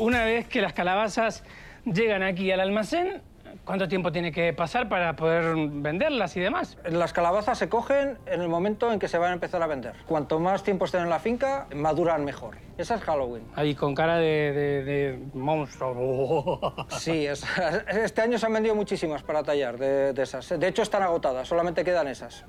Una vez que las calabazas llegan aquí al almacén, ¿cuánto tiempo tiene que pasar para poder venderlas y demás? Las calabazas se cogen en el momento en que se van a empezar a vender. Cuanto más tiempo estén en la finca, maduran mejor. Esa es Halloween. Ahí con cara de monstruo. Sí, este año se han vendido muchísimas para tallar de esas. De hecho, están agotadas, solamente quedan esas.